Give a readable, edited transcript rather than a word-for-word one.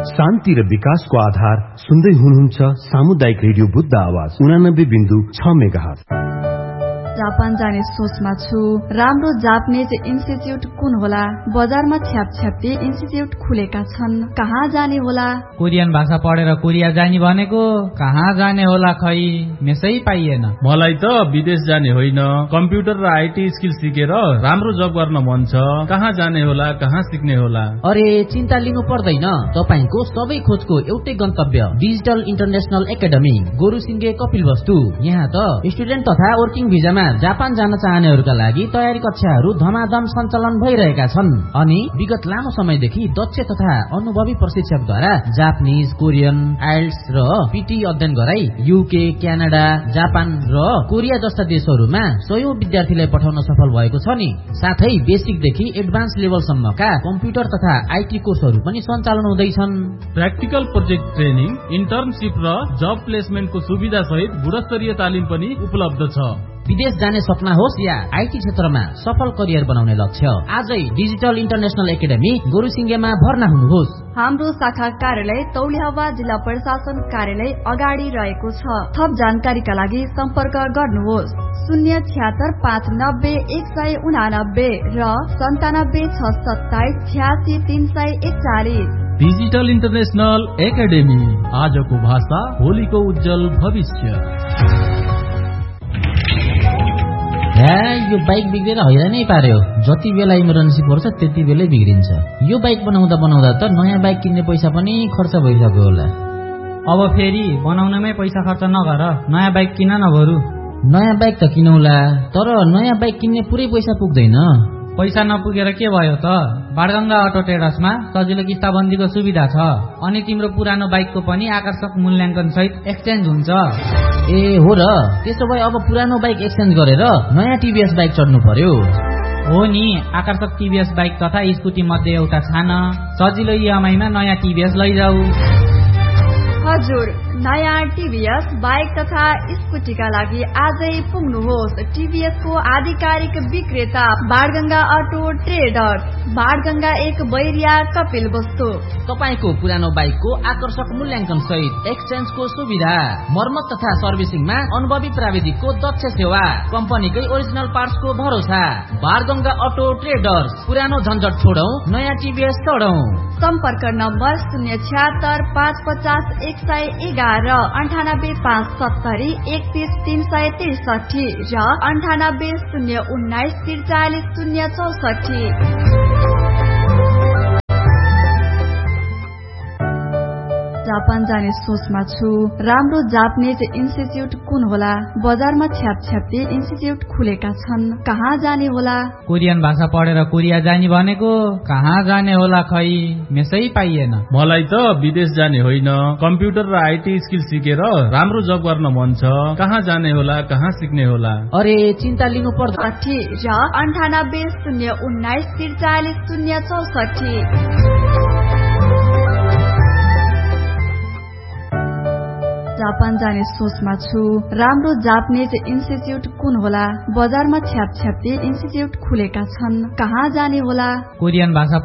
शान्ति र विकासको आधार सुन्दै हुनुहुन्छ सामुदायिक रेडियो बुद्ध आवाज 89.6 मेगाहर्ज। जापान जाने सोचमा छु। राम्रो जापानिज इन्स्टिच्युट कुन होला? बजारमा छ्यापछ्याप्ती इन्स्टिच्युट खुलेका छन्। कहाँ जाने होला? कोरियन भाषा पढेर कोरिया जाने भनेको कहाँ जाने होला खै? मेसै पाइएन। मलाई त विदेश जाने होइन, कम्प्युटर र आईटी स्किल सिकेर राम्रो जब गर्न मन छ। कहाँ जाने होला, कहाँ सिक्ने होला? अरे चिन्ता लिनु पर्दैन, तपाईको सबै खोजको एउटै गन्तव्य डिजिटल इन्टरनेशनल एकाडेमी गोरुसिंगे कपिलवस्तु। यहाँ त स्टुडेन्ट तथा वर्किङ भिजामा जापान जान चाहनेहरूका लागि तयारी कक्षाहरू धमाधम सञ्चालन भइरहेका छन् अनि विगत लामो समयदेखि दक्ष तथा अनुभवी प्रशिक्षकद्वारा जापानिज, कोरियन, आइल्ट्स र पीटी अध्ययन गराई युके, क्यानाडा, जापान र कोरिया जस्ता देशहरूमा सयौं विद्यार्थीलाई पठाउन सफल भएको छ नि। साथै बेसिकदेखि एडभान्स लेभलसम्मका कम्प्युटर तथा आईटी कोर्सहरू पनि सञ्चालन हुँदैछन्। प्र्याक्टिकल प्रोजेक्ट ट्रेनिङ, इन्टर्नशिप र जब प्लेसमेन्टको सुविधा सहित गुणस्तरीय तालिम पनि उपलब्ध छ। विदेश जाने सपना होस् या आईटी क्षेत्रमा सफल करियर बनाउने लक्ष्य, आजै डिजिटल इन्टरनेशनल एकाडेमी गोरुसिंगेमा भर्ना हुनुहोस्। हाम्रो शाखा कार्यालय तौलिहावा जिल्ला प्रशासन कार्यालय अगाडि रहेको छ। थप जानकारीका लागि सम्पर्क गर्नुहोस् 076-590-189 र 97-627-86-341। डिजिटल इन्टरनेशनल एकाडेमी, आजको भाषा भोलिको उज्जवल भविष्य। यो बाइक बिग्रेर हैरानै पार्यो। जति बेला इमर्जेन्सी पर्छ त्यति बेलै बिग्रिन्छ। यो बाइक बनाउँदा त नयाँ बाइक किन्ने पैसा पनि खर्च भइसक्यो होला। अब फेरि बनाउनमै पैसा खर्च नगर, नयाँ बाइक किन न बरु। नयाँ बाइक त किनौला, तर नयाँ बाइक किन्ने पुरै पैसा पुग्दैन। पैसा नपुगेर के भयो त? बाणगंगा अटो ट्रेडर्समा सजिलो किस्ताबन्दीको सुविधा छ अनि तिम्रो पुरानो बाइकको पनि आकर्षक मूल्याङ्कन सहित एक्सचेन्ज हुन्छ। ए हो र, त्यसो भए अब पुरानो बाइक एक्सचेन्ज गरेर नयाँ टिभीएस बाइक चढ्नु पर्यो। हो नि, आकर्षक टिभीएस बाइक तथा स्कुटी मध्ये एउटा छान, सजिलो इएमआईमा नयाँ टिभीएस लैजाऊ। हजुर, नयाँ टिभीएस बाइक तथा स्कुटीका लागि आजै पुग्नुहोस्। टिभीएस को आधिकारिक विक्रेता बाणगंगा अटो ट्रेडर्स, बाणगंगा 1 बैरिया कपिलवस्तु। तपाईको पुरानो बाइकको आकर्षक मूल्याङ्कन सहित एक्सचेन्जको सुविधा, मर्मत तथा सर्भिसिङमा अनुभवी प्राविधिकको दक्ष सेवा, कम्पनीकै ओरिजिनल पार्ट्सको भरोसा। बाणगंगा अटो ट्रेडर्स, पुरानो झन्झट छोडौं, नयाँ टिभीएस चढौं। सम्पर्क नम्बर 076-550-111 98-570-31363 र 98-019-43-064। जापान जाने सोचमा छु। राम्रो जापानिज इन्स्टिच्युट कुन होला? बजारमा छ्यापछ्याप्ती इन्स्टिच्युट खुलेका छन्। कहाँ जाने होला? कोरियन भाषा पढेर कोरिया जाने भनेको कहाँ जाने होला खै? मेसै पाइएन। मलाई त विदेश जाने होइन, कम्प्युटर र आईटी स्किल सिकेर राम्रो जब गर्न मन छ। कहाँ जाने होला, कहाँ सिक्ने होला? अरे चिन्ता लिनु पर्दैन र 98-019-43-064। जापान जाने सोचमा छु। राम्रो जापानिज इन्स्टिच्युट कुन होला? बजारमा छ्यापछ्याप्ती इन्स्टिच्युट खुलेका छन्। कहाँ जाने होला? कोरियन भाषा